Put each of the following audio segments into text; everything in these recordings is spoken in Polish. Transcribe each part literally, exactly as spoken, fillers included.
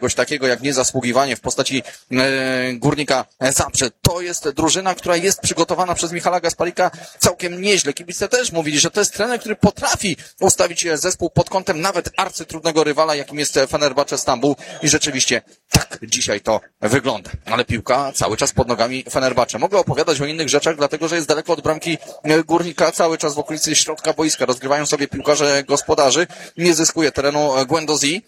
czegoś takiego jak niezasługiwanie w postaci e, Górnika Zabrze. To jest drużyna, która jest przygotowana przez Michala Gasparika całkiem nieźle. Kibice też mówili, że to jest trener, który potrafi ustawić zespół pod kątem nawet arcytrudnego rywala, jakim jest Fenerbahce Stambuł i rzeczywiście tak dzisiaj to wygląda. Ale piłka cały czas pod nogami Fenerbahce. Mogę opowiadać o innych rzeczach, dlatego że jest daleko od bramki Górnika, cały czas w okolicy środka boiska. Rozgrywają sobie piłkarze gospodarzy. Nie zyskuje terenu Guendouzi.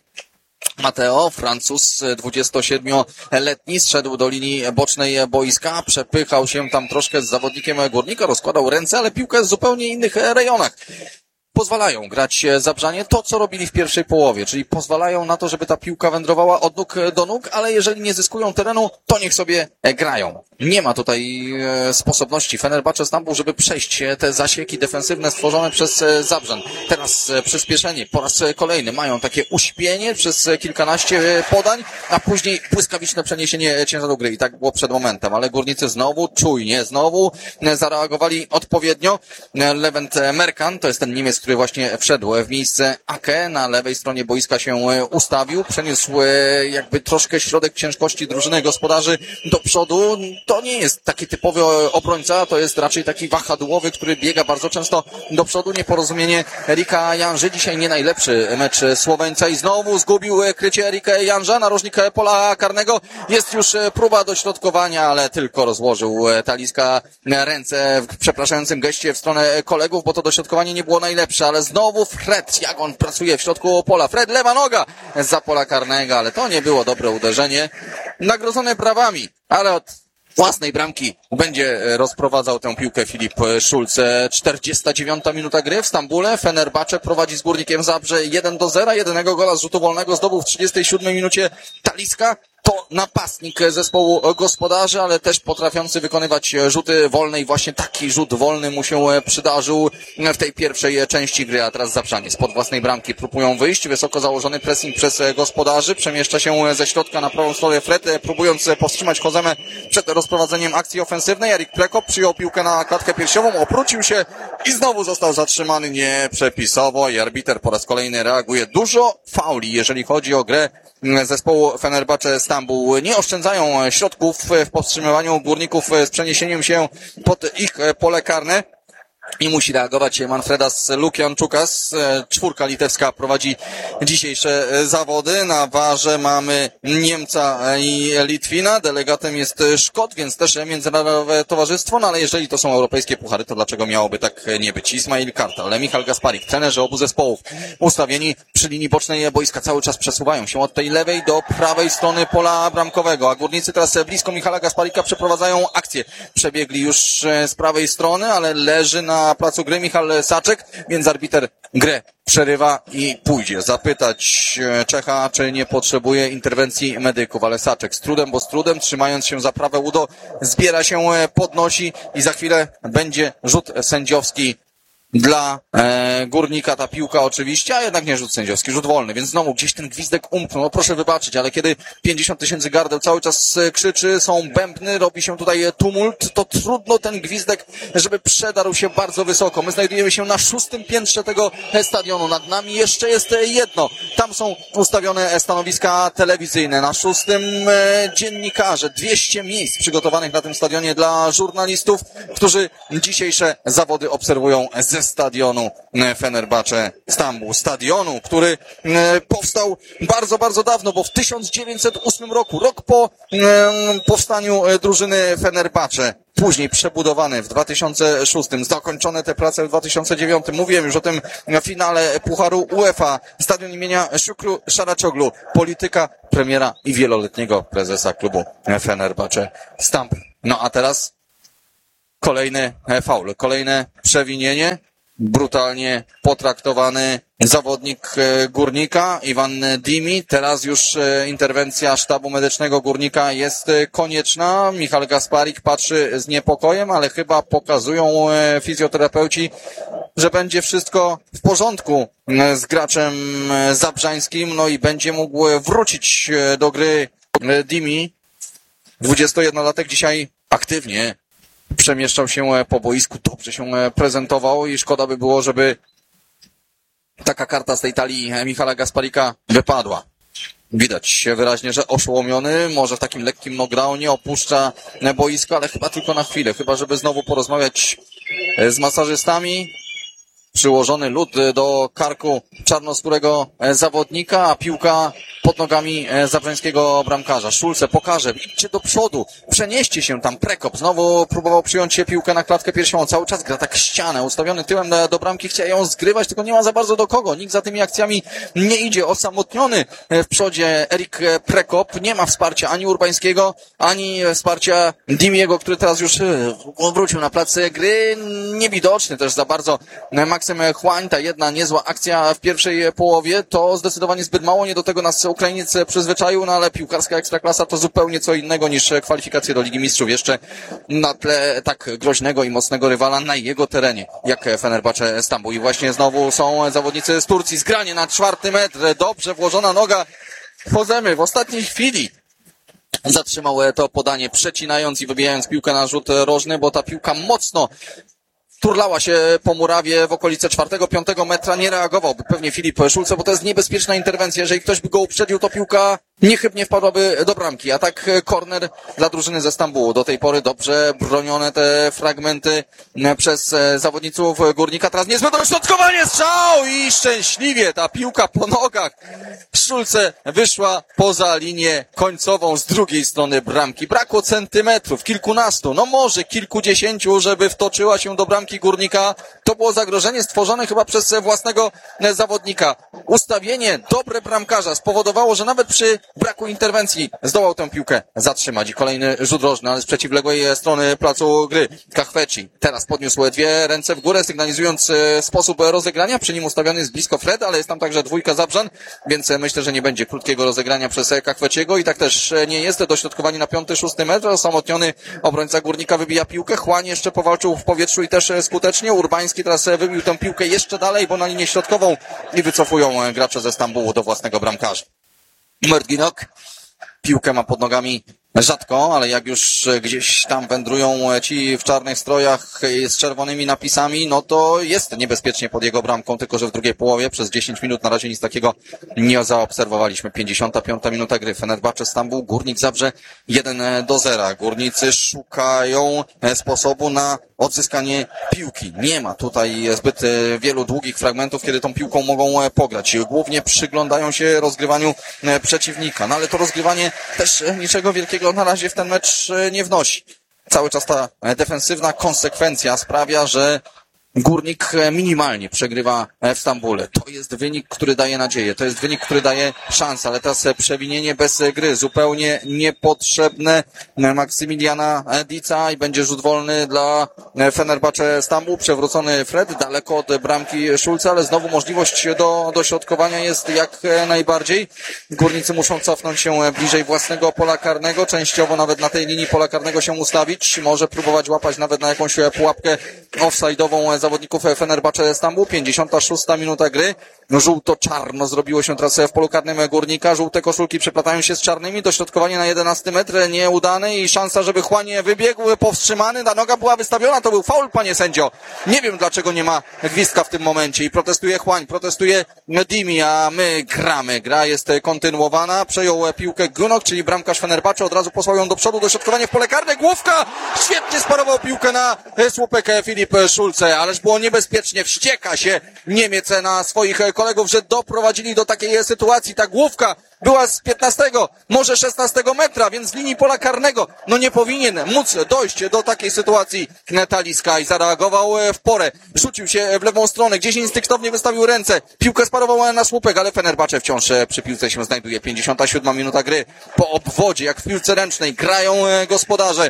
Mateo, Francuz, dwudziestosiedmioletni, zszedł do linii bocznej boiska, przepychał się tam troszkę z zawodnikiem Górnika, rozkładał ręce, ale piłka jest w zupełnie innych rejonach. Pozwalają grać Zabrzanie to, co robili w pierwszej połowie, czyli pozwalają na to, żeby ta piłka wędrowała od nóg do nóg, ale jeżeli nie zyskują terenu, to niech sobie grają. Nie ma tutaj sposobności Fenerbahce Stambuł, żeby przejść te zasieki defensywne stworzone przez Zabrzan. Teraz przyspieszenie po raz kolejny. Mają takie uśpienie przez kilkanaście podań, a później błyskawiczne przeniesienie ciężaru gry. I tak było przed momentem, ale górnicy znowu czujnie, znowu zareagowali odpowiednio. Levent Merkan, to jest ten Niemiec, który właśnie wszedł w miejsce Ake, na lewej stronie boiska się ustawił, przeniósł jakby troszkę środek ciężkości drużyny gospodarzy do przodu. To nie jest taki typowy obrońca, to jest raczej taki wahadłowy, który biega bardzo często do przodu. Nieporozumienie Erika Janży, dzisiaj nie najlepszy mecz Słoweńca i znowu zgubił krycie Erika Janża, narożnik pola karnego. Jest już próba dośrodkowania, ale tylko rozłożył Talisca ręce w przepraszającym geście w stronę kolegów, bo to dośrodkowanie nie było najlepsze, ale znowu Fred, jak on pracuje w środku pola. Fred, lewa noga za pola karnego, ale to nie było dobre uderzenie. Nagrodzone brawami, ale od własnej bramki będzie rozprowadzał tę piłkę Filip Schulz. czterdziesta dziewiąta minuta gry w Stambule. Fenerbahce prowadzi z Górnikiem Zabrze jeden do zera. Jednego gola z rzutu wolnego zdobył w trzydziestej siódmej minucie Talisca. To napastnik zespołu gospodarzy, ale też potrafiący wykonywać rzuty wolne i właśnie taki rzut wolny mu się przydarzył w tej pierwszej części gry, a teraz Zabrzanie spod własnej bramki próbują wyjść. Wysoko założony pressing przez gospodarzy. Przemieszcza się ze środka na prawą stronę Fred, próbując powstrzymać Hozemę przed rozprowadzeniem akcji ofensywnej. Erik Prekop przyjął piłkę na klatkę piersiową, obrócił się i znowu został zatrzymany nieprzepisowo i arbiter po raz kolejny reaguje. Dużo fauli, jeżeli chodzi o grę zespołu Fenerbahce Stambuł. Nie oszczędzają środków w powstrzymywaniu górników z przeniesieniem się pod ich pole karne. I musi reagować Manfredas Lukianczukas. Czwórka litewska prowadzi dzisiejsze zawody. Na warze mamy Niemca i Litwina. Delegatem jest Szkot, więc też międzynarodowe towarzystwo. No ale jeżeli to są europejskie puchary, to dlaczego miałoby tak nie być? Ismail Kartal, Michal Gasparik, trenerzy obu zespołów, ustawieni przy linii bocznej boiska, cały czas przesuwają się od tej lewej do prawej strony pola bramkowego. A górnicy teraz blisko Michala Gasparika przeprowadzają akcję. Przebiegli już z prawej strony, ale leży na na placu gry Michal Saczek, więc arbiter grę przerywa i pójdzie zapytać Czecha, czy nie potrzebuje interwencji medyków, ale Saczek z trudem, bo z trudem, trzymając się za prawe udo, zbiera się, podnosi i za chwilę będzie rzut sędziowski dla e, Górnika. Ta piłka oczywiście, a jednak nie rzut sędziowski, rzut wolny, więc znowu gdzieś ten gwizdek umknął. No proszę wybaczyć, ale kiedy pięćdziesiąt tysięcy gardeł cały czas krzyczy, są bębny, robi się tutaj tumult, to trudno ten gwizdek, żeby przedarł się bardzo wysoko. My znajdujemy się na szóstym piętrze tego stadionu. Nad nami jeszcze jest jedno. Tam są ustawione stanowiska telewizyjne. Na szóstym e, dziennikarze. dwieście miejsc przygotowanych na tym stadionie dla żurnalistów, którzy dzisiejsze zawody obserwują ze stadionu Fenerbahce Stambuł. Stadionu, który powstał bardzo, bardzo dawno, bo w tysiąc dziewięćset ósmym roku, rok po powstaniu drużyny Fenerbahce. Później przebudowany w dwa tysiące szóstym, zakończone te prace w dwa tysiące dziewiątym. Mówiłem już o tym finale Pucharu UEFA. Stadion imienia Şükrü Saraçoğlu, polityka, premiera i wieloletniego prezesa klubu Fenerbahce Stambuł. No a teraz kolejny faul, kolejne przewinienie, brutalnie potraktowany zawodnik Górnika, Iwan Dimi. Teraz już interwencja sztabu medycznego Górnika jest konieczna. Michal Gasparik patrzy z niepokojem, ale chyba pokazują fizjoterapeuci, że będzie wszystko w porządku z graczem zabrzańskim, no i będzie mógł wrócić do gry Dimi. dwudziestojednolatek dzisiaj aktywnie przemieszczał się po boisku, dobrze się prezentował i szkoda by było, żeby taka karta z tej talii Michala Gasparika wypadła. Widać wyraźnie, że oszołomiony, może w takim lekkim knockdownie opuszcza boisko, ale chyba tylko na chwilę, chyba żeby znowu porozmawiać z masażystami. Przyłożony lód do karku czarnoskórego zawodnika, a piłka pod nogami zabrzeńskiego bramkarza. Szulce pokaże, idźcie do przodu, przenieście się tam. Prekop znowu próbował przyjąć się piłkę na klatkę piersiową, cały czas gra tak ścianę, ustawiony tyłem do bramki, chciał ją zgrywać, tylko nie ma za bardzo do kogo, nikt za tymi akcjami nie idzie, osamotniony w przodzie Erik Prekop, nie ma wsparcia ani Urbańskiego, ani wsparcia Dimiego, który teraz już wrócił na plac gry, niewidoczny też za bardzo Maksym Chłań, ta jedna niezła akcja w pierwszej połowie, to zdecydowanie zbyt mało, nie do tego nas Ukrainiec przyzwyczaił, no ale piłkarska ekstraklasa to zupełnie co innego niż kwalifikacje do Ligi Mistrzów, jeszcze na tle tak groźnego i mocnego rywala na jego terenie, jak Fenerbahce Stambuł. I właśnie znowu są zawodnicy z Turcji, zgranie na czwarty metr, dobrze włożona noga Pozemy w ostatniej chwili. Zatrzymał to podanie, przecinając i wybijając piłkę na rzut rożny, bo ta piłka mocno turlała się po murawie w okolice czwartego, piątego metra, nie reagowałby pewnie Filip Szulce, bo to jest niebezpieczna interwencja. Jeżeli ktoś by go uprzedził, to piłka niechybnie wpadłaby do bramki. A tak korner dla drużyny ze Stambułu. Do tej pory dobrze bronione te fragmenty przez zawodników Górnika. Teraz niezłe dośrodkowanie, strzał i szczęśliwie ta piłka po nogach Szulce wyszła poza linię końcową z drugiej strony bramki. Brakło centymetrów, kilkunastu, no może kilkudziesięciu, żeby wtoczyła się do bramki Górnika. To było zagrożenie stworzone chyba przez własnego zawodnika. Ustawienie dobre bramkarza spowodowało, że nawet przy braku interwencji zdołał tę piłkę zatrzymać. I kolejny rzut rożny, ale z przeciwległej strony placu gry. Kachweci teraz podniósł dwie ręce w górę, sygnalizując sposób rozegrania. Przy nim ustawiony jest blisko Fred, ale jest tam także dwójka Zabrzan, więc myślę, że nie będzie krótkiego rozegrania przez Kachweciego i tak też nie jest. Dośrodkowanie na piąty, szósty metr. Osamotniony obrońca Górnika wybija piłkę. Chłań jeszcze powalczył w powietrzu i też skutecznie. Urbański teraz wybił tę piłkę jeszcze dalej, bo na linię środkową i wycofują gracze ze Stambułu do własnego bramkarza. Merdginok piłkę ma pod nogami rzadko, ale jak już gdzieś tam wędrują ci w czarnych strojach z czerwonymi napisami, no to jest niebezpiecznie pod jego bramką, tylko że w drugiej połowie przez dziesięć minut na razie nic takiego nie zaobserwowaliśmy. pięćdziesiąta piąta minuta gry. Fenerbahce Stambuł, Górnik Zabrze jeden do zera. Górnicy szukają sposobu na odzyskanie piłki. Nie ma tutaj zbyt wielu długich fragmentów, kiedy tą piłką mogą pograć. Głównie przyglądają się rozgrywaniu przeciwnika, no ale to rozgrywanie też niczego wielkiego na razie w ten mecz nie wnosi. Cały czas ta defensywna konsekwencja sprawia, że Górnik minimalnie przegrywa w Stambule. To jest wynik, który daje nadzieję. To jest wynik, który daje szansę, ale teraz przewinienie bez gry. Zupełnie niepotrzebne Maksymiliana Dica i będzie rzut wolny dla Fenerbahce Stambuł. Przewrócony Fred daleko od bramki Szulca, ale znowu możliwość do dośrodkowania jest jak najbardziej. Górnicy muszą cofnąć się bliżej własnego pola karnego. Częściowo nawet na tej linii pola karnego się ustawić. Może próbować łapać nawet na jakąś pułapkę offside'ową zawodników Fenerbahce Stambuł. pięćdziesiąta szósta minuta gry. Żółto-czarno zrobiło się teraz w polu karnym Górnika. Żółte koszulki przeplatają się z czarnymi. Dośrodkowanie na jedenasty metr nieudane i szansa, żeby Chłanie wybiegł, powstrzymany. Ta noga była wystawiona. To był faul, panie sędzio. Nie wiem, dlaczego nie ma gwizdka w tym momencie. I protestuje Chłań, protestuje Dimi, a my gramy. Gra jest kontynuowana. Przejął piłkę Gunok, czyli bramkarz Fenerbahce. Od razu posłał ją do przodu. Dośrodkowanie w pole karne. Główka! Świetnie sparował piłkę na słupek Filip Szulce. Ależ było niebezpiecznie. Wścieka się Niemiec na swoich kolegów, że doprowadzili do takiej sytuacji. Ta główka była z piętnastego, może szesnastego metra, więc z linii pola karnego. No nie powinien móc dojść do takiej sytuacji Taliska i zareagował w porę. Rzucił się w lewą stronę, gdzieś instynktownie wystawił ręce. Piłkę sparował na słupek, ale Fenerbahce wciąż przy piłce się znajduje. pięćdziesiąta siódma minuta gry. Po obwodzie, jak w piłce ręcznej, grają gospodarze.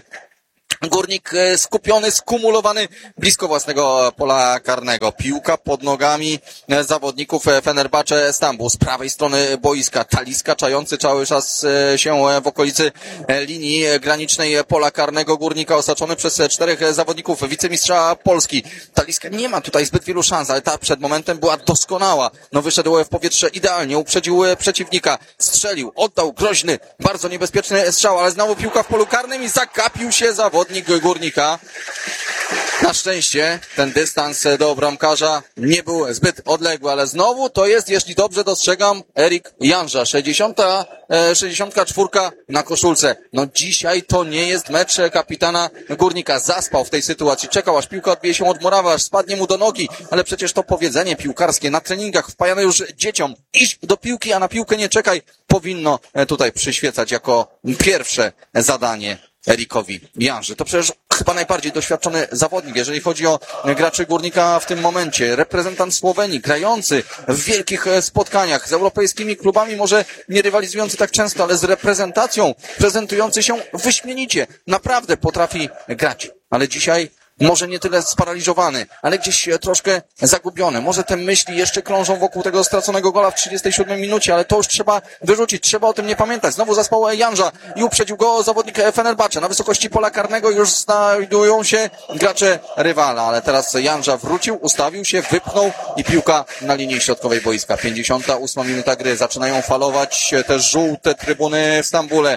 Górnik skupiony, skumulowany blisko własnego pola karnego. Piłka pod nogami zawodników Fenerbahce Stambuł. Z prawej strony boiska Taliska czający cały czas się w okolicy linii granicznej pola karnego Górnika, osaczony przez czterech zawodników wicemistrza Polski. Taliska nie ma tutaj zbyt wielu szans, ale ta przed momentem była doskonała. No wyszedł w powietrze idealnie, uprzedził przeciwnika, strzelił, oddał groźny, bardzo niebezpieczny strzał, ale znowu piłka w polu karnym i zagapił się zawodnik Górnika. Na szczęście ten dystans do bramkarza nie był zbyt odległy, ale znowu to jest, jeśli dobrze dostrzegam, Erik Janża. sześćdziesiąta, sześćdziesiątka czwórka na koszulce. No dzisiaj to nie jest mecz kapitana Górnika. Zaspał w tej sytuacji. Czekał, aż piłka odbije się od murawy, aż spadnie mu do nogi. Ale przecież to powiedzenie piłkarskie na treningach wpajane już dzieciom. Idź do piłki, a na piłkę nie czekaj. Powinno tutaj przyświecać jako pierwsze zadanie Erikowi Janży. To przecież chyba najbardziej doświadczony zawodnik, jeżeli chodzi o graczy Górnika w tym momencie. Reprezentant Słowenii, grający w wielkich spotkaniach z europejskimi klubami, może nie rywalizujący tak często, ale z reprezentacją, prezentujący się wyśmienicie. Naprawdę potrafi grać. Ale dzisiaj może nie tyle sparaliżowany, ale gdzieś troszkę zagubiony. Może te myśli jeszcze krążą wokół tego straconego gola w trzydziestej siódmej minucie, ale to już trzeba wyrzucić, trzeba o tym nie pamiętać. Znowu zaspał Janża i uprzedził go zawodnik Fenerbahce. Na wysokości pola karnego już znajdują się gracze rywala, ale teraz Janża wrócił, ustawił się, wypchnął i piłka na linii środkowej boiska. pięćdziesiąta ósma minuta gry. Zaczynają falować te żółte trybuny w Stambule.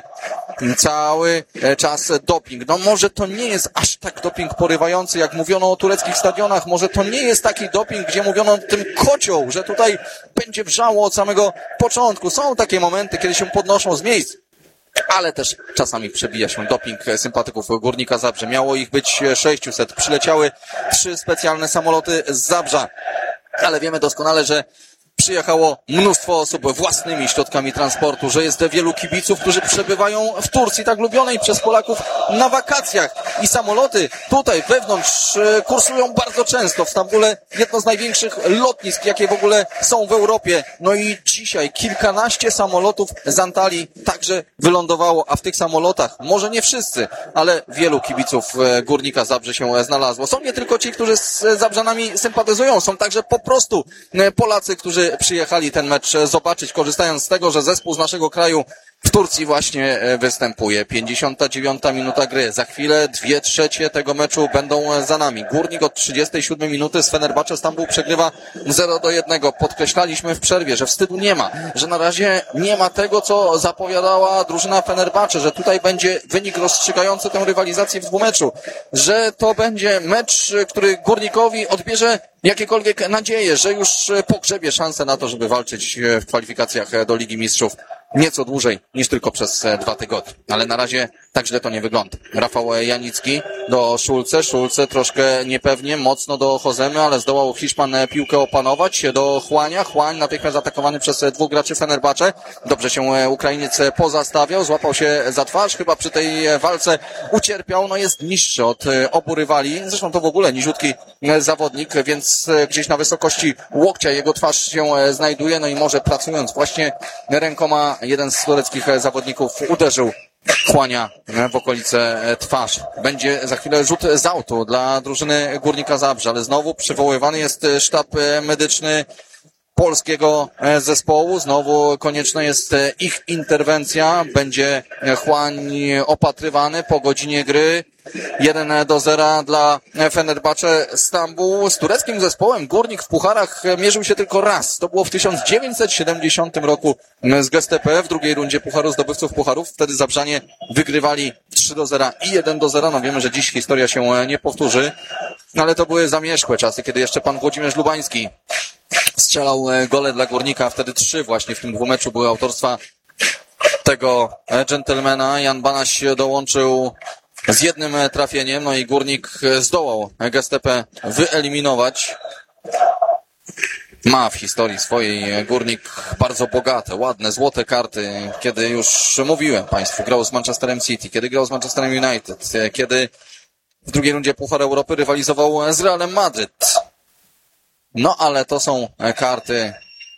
Cały czas doping. No może to nie jest aż tak doping porywający, jak mówiono o tureckich stadionach. Może to nie jest taki doping, gdzie mówiono o tym kocioł, że tutaj będzie wrzało od samego początku. Są takie momenty, kiedy się podnoszą z miejsc, ale też czasami przebija się doping sympatyków Górnika Zabrze. Miało ich być sześćset. Przyleciały trzy specjalne samoloty z Zabrza, ale wiemy doskonale, że przyjechało mnóstwo osób własnymi środkami transportu, że jest wielu kibiców, którzy przebywają w Turcji, tak lubionej przez Polaków, na wakacjach. I samoloty tutaj wewnątrz kursują bardzo często. W Stambule jedno z największych lotnisk, jakie w ogóle są w Europie. No i dzisiaj kilkanaście samolotów z Antalii także wylądowało, a w tych samolotach, może nie wszyscy, ale wielu kibiców Górnika Zabrze się znalazło. Są nie tylko ci, którzy z Zabrzanami sympatyzują, są także po prostu Polacy, którzy przyjechali ten mecz zobaczyć, korzystając z tego, że zespół z naszego kraju w Turcji właśnie występuje. pięćdziesiąta dziewiąta minuta gry. Za chwilę dwie trzecie tego meczu będą za nami. Górnik od trzydziestej siódmej minuty z Fenerbahce Stambuł przegrywa zero do jednego. Podkreślaliśmy w przerwie, że wstydu nie ma, że na razie nie ma tego, co zapowiadała drużyna Fenerbahce, że tutaj będzie wynik rozstrzygający tę rywalizację w dwumeczu, że to będzie mecz, który Górnikowi odbierze jakiekolwiek nadzieje, że już pogrzebie szansę na to, żeby walczyć w kwalifikacjach do Ligi Mistrzów nieco dłużej niż tylko przez dwa tygodnie. Ale na razie tak źle to nie wygląda. Rafał Janicki do Szulce. Szulce troszkę niepewnie, mocno do Hozemy, ale zdołał Hiszpan piłkę opanować. Do Chłania. Chłań natychmiast atakowany przez dwóch graczy Fenerbahce. Dobrze się Ukrainiec pozastawiał, złapał się za twarz. Chyba przy tej walce ucierpiał. No jest niższy od obu rywali. Zresztą to w ogóle niziutki zawodnik, więc gdzieś na wysokości łokcia jego twarz się znajduje. No i może pracując właśnie rękoma, jeden z tureckich zawodników uderzył Chłania w okolice twarzy. Będzie za chwilę rzut z autu dla drużyny Górnika Zabrze, ale znowu przywoływany jest sztab medyczny polskiego zespołu. Znowu konieczna jest ich interwencja. Będzie Chłań opatrywany po godzinie gry. jeden do zera dla Fenerbahce Stambuł. Z tureckim zespołem Górnik w pucharach mierzył się tylko raz. To było w tysiąc dziewięćset siedemdziesiątym roku z G S T P w drugiej rundzie Pucharu Zdobywców Pucharów. Wtedy Zabrzanie wygrywali trzy do zera i jeden do zera. No wiemy, że dziś historia się nie powtórzy, ale to były zamierzchłe czasy, kiedy jeszcze pan Włodzimierz Lubański strzelał gole dla Górnika. Wtedy trzy właśnie w tym dwumeczu były autorstwa tego dżentelmena. Jan Banaś dołączył z jednym trafieniem, no i Górnik zdołał G S T P wyeliminować. Ma w historii swojej Górnik bardzo bogate, ładne, złote karty, kiedy już mówiłem Państwu, grał z Manchesterem City, kiedy grał z Manchesterem United, kiedy w drugiej rundzie Puchar Europy rywalizował z Realem Madryt. No ale to są karty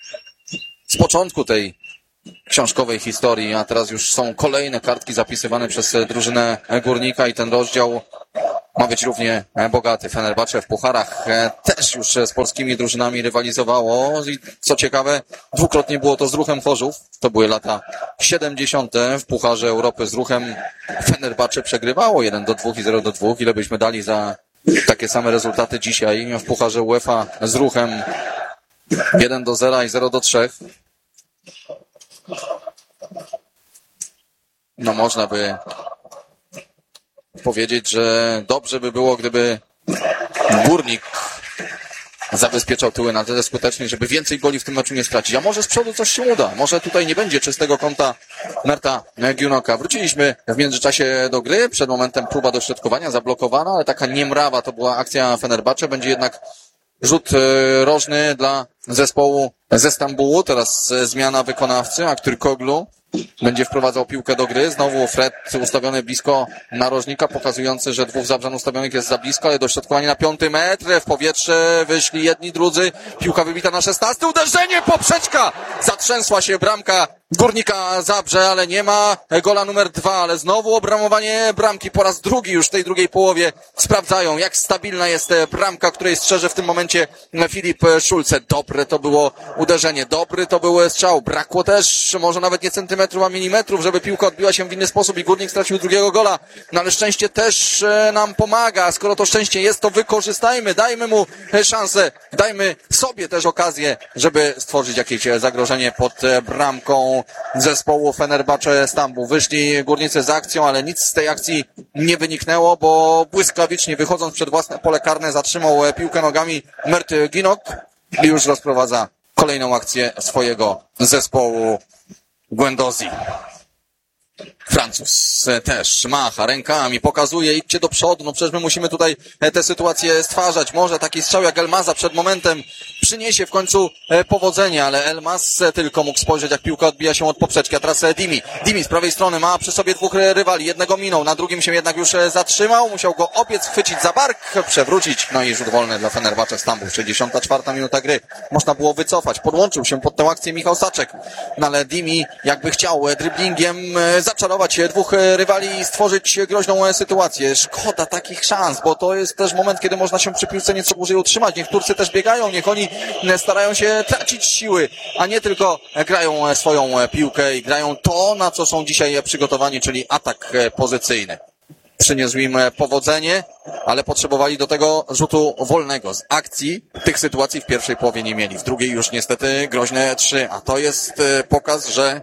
z początku tej książkowej historii, a teraz już są kolejne kartki zapisywane przez drużynę Górnika i ten rozdział ma być równie bogaty. Fenerbahce w pucharach też już z polskimi drużynami rywalizowało i co ciekawe, dwukrotnie było to z Ruchem Chorzów. To były lata siedemdziesiąte. W Pucharze Europy z Ruchem Fenerbahce przegrywało jeden do dwóch i zero do dwóch. Ile byśmy dali za takie same rezultaty dzisiaj w Pucharze UEFA z Ruchem jeden do zera i zero do trzech. No można by powiedzieć, że dobrze by było, gdyby Górnik zabezpieczał tyły na tyle skutecznie, żeby więcej goli w tym meczu nie stracić. A może z przodu coś się uda. Może tutaj nie będzie czystego kąta Merta Günoka. Wróciliśmy w międzyczasie do gry. Przed momentem próba dośrodkowania zablokowana, ale taka niemrawa to była akcja Fenerbahce. Będzie jednak rzut rożny dla zespołu ze Stambułu. Teraz zmiana wykonawcy. Aktürkoğlu będzie wprowadzał piłkę do gry. Znowu Fred ustawiony blisko narożnika, pokazujący, że dwóch Zabrzan ustawionych jest za blisko, ale dośrodkowanie na piąty metr. W powietrze wyszli jedni, drudzy. Piłka wybita na szesnasty. Uderzenie, poprzeczka! Zatrzęsła się bramka Górnika Zabrze, ale nie ma gola numer dwa, ale znowu obramowanie bramki po raz drugi już w tej drugiej połowie. Sprawdzają, jak stabilna jest bramka, której strzeże w tym momencie Filip Schulze. Dobre to było uderzenie, dobry to był strzał. Brakło też może nawet nie centymetrów, a milimetrów, żeby piłka odbiła się w inny sposób i Górnik stracił drugiego gola. No ale szczęście też nam pomaga. Skoro to szczęście jest, to wykorzystajmy, dajmy mu szansę, dajmy sobie też okazję, żeby stworzyć jakieś zagrożenie pod bramką zespołu Fenerbahce Stambuł. Wyszli górnicy z akcją, ale nic z tej akcji nie wyniknęło, bo błyskawicznie wychodząc przed własne pole karne zatrzymał piłkę nogami Mert Günok i już rozprowadza kolejną akcję swojego zespołu Guendouzi. Francuz też macha rękami, pokazuje, idźcie do przodu, no przecież my musimy tutaj tę sytuację stwarzać. Może taki strzał jak Elmaza przed momentem przyniesie w końcu powodzenie, ale Elmaz tylko mógł spojrzeć, jak piłka odbija się od poprzeczki, a teraz Dimi. Dimi z prawej strony ma przy sobie dwóch rywali, jednego minął, na drugim się jednak już zatrzymał, musiał go obiec, chwycić za bark, przewrócić, no i rzut wolny dla Fenerbahce Stambuł. sześćdziesiąta czwarta minuta gry, można było wycofać, podłączył się pod tę akcję Michał Saczek, no ale Dimi jakby chciał driblingiem zaczarować dwóch rywali i stworzyć groźną sytuację. Szkoda takich szans, bo to jest też moment, kiedy można się przy piłce nieco dłużej utrzymać. Niech Turcy też biegają, niech oni starają się tracić siły, a nie tylko grają swoją piłkę i grają to, na co są dzisiaj przygotowani, czyli atak pozycyjny. Przyniósł im powodzenie, ale potrzebowali do tego rzutu wolnego. Z akcji tych sytuacji w pierwszej połowie nie mieli. W drugiej już niestety groźne trzy, a to jest pokaz, że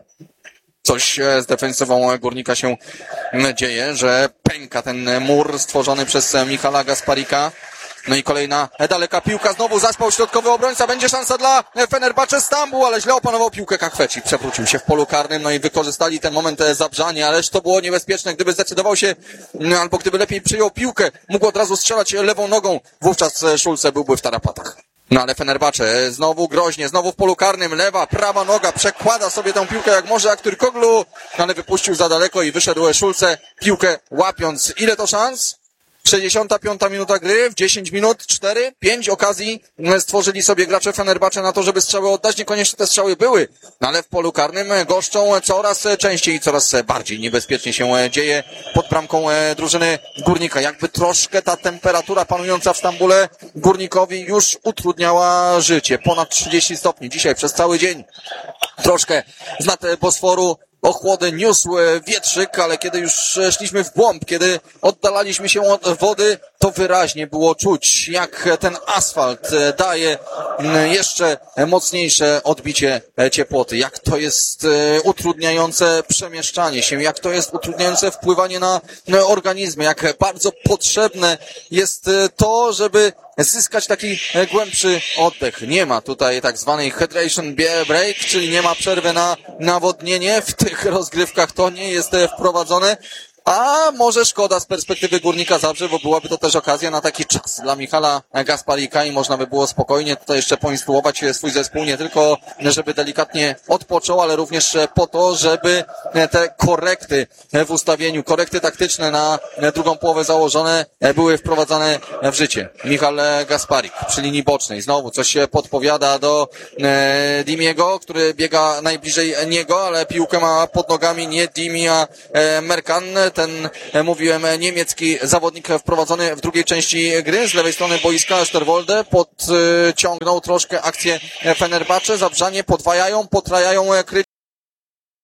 coś z defensywą Górnika się dzieje, że pęka ten mur stworzony przez Michala Gasparika. No i kolejna daleka piłka, znowu zaspał środkowy obrońca, będzie szansa dla Fenerbahce Stambuł, ale źle opanował piłkę Kahveci, przewrócił się w polu karnym, no i wykorzystali ten moment Zabrzanie, ależ to było niebezpieczne, gdyby zdecydował się, albo gdyby lepiej przyjął piłkę, mógł od razu strzelać lewą nogą, wówczas Schulze byłby w tarapatach. No ale Fenerbahce znowu groźnie, znowu w polu karnym, lewa, prawa noga, przekłada sobie tę piłkę jak może Aktürkoğlu, ale wypuścił za daleko i wyszedł Schulze, piłkę łapiąc. Ile to szans? sześćdziesiąta piąta minuta gry, w dziesięć minut, cztery, pięć okazji stworzyli sobie gracze Fenerbahce na to, żeby strzały oddać. Niekoniecznie te strzały były, no ale w polu karnym goszczą coraz częściej i coraz bardziej niebezpiecznie się dzieje pod bramką drużyny Górnika. Jakby troszkę ta temperatura panująca w Stambule Górnikowi już utrudniała życie. Ponad trzydzieści stopni dzisiaj przez cały dzień. Troszkę z nad Bosforu ochłody niósł wietrzyk, ale kiedy już szliśmy w głąb, kiedy oddalaliśmy się od wody, to wyraźnie było czuć, jak ten asfalt daje jeszcze mocniejsze odbicie ciepłoty, jak to jest utrudniające przemieszczanie się, jak to jest utrudniające wpływanie na organizmy, jak bardzo potrzebne jest to, żeby zyskać taki głębszy oddech. Nie ma tutaj tak zwanej hydration break, czyli nie ma przerwy na nawodnienie. W tych rozgrywkach to nie jest wprowadzone. A może szkoda z perspektywy Górnika Zabrze, bo byłaby to też okazja na taki czas dla Michala Gasparika i można by było spokojnie tutaj jeszcze poinstruować swój zespół, nie tylko żeby delikatnie odpoczął, ale również po to, żeby te korekty w ustawieniu, korekty taktyczne na drugą połowę założone były wprowadzane w życie. Michal Gasparik przy linii bocznej, znowu coś się podpowiada do Dimiego, który biega najbliżej niego, ale piłkę ma pod nogami nie Dimi, a Merkan. Ten, mówiłem, niemiecki zawodnik wprowadzony w drugiej części gry z lewej strony boiska. Osterwolde podciągnął troszkę akcję Fenerbahce. Zabrzanie podwajają, potrajają kryć